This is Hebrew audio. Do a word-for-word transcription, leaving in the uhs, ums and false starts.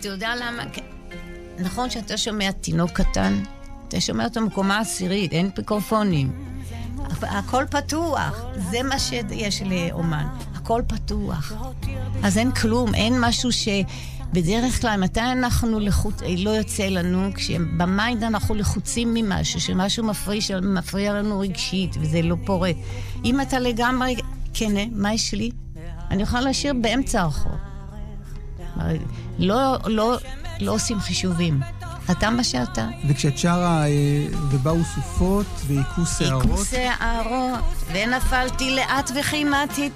אתה יודע למה? נכון שאתה שומע תינוק קטן, אתה שומע אותו מקומה עשירית, אין מיקרופונים. הכל פתוח, זה מה שיש לאומן. הכל פתוח. אז אין כלום, אין משהו ש... בדרך כלל, מתי אנחנו לחוץ... לא יוצא לנו, כשבמיינד אנחנו לחוצים ממשהו, שמשהו מפריע, מפריע לנו רגשית, וזה לא פורט. אם אתה לגמרי, כן, מה יש לי? אני יכולה להשאיר באמצע הרחוב. לא, לא, לא עושים חישובים. אתה מה שאתה. וכשאת שרה ובאו סופות ועיקו שערות? עיקו שערות, ונפלתי לאט וחימתי